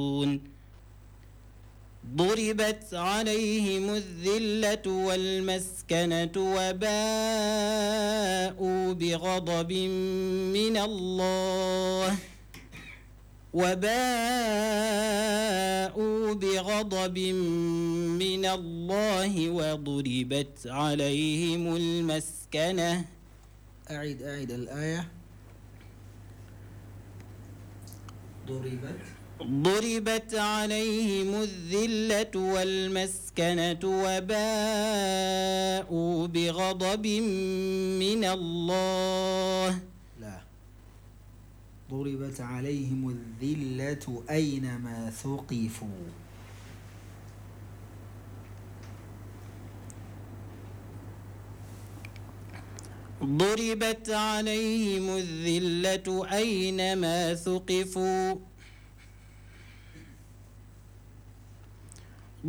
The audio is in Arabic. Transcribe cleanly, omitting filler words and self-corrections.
ضربت عليهم الذلة والمسكنة وباءوا بغضب من الله وضربت عليهم المسكنة. أعيد الآية. ضربت عليهم الذلة والمسكنة وباءوا بغضب من الله. لا، ضربت عليهم الذلة أينما ثقفوا. ضربت عليهم الذلة أينما ثقفوا